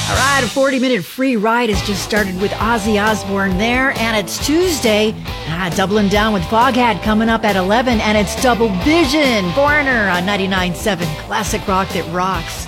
All right, a 40-minute free ride has just started with Ozzy Osbourne there, and it's Tuesday. Doubling down with Foghat coming up at 11, and it's Double Vision, Foreigner on 99.7 Classic Rock that rocks.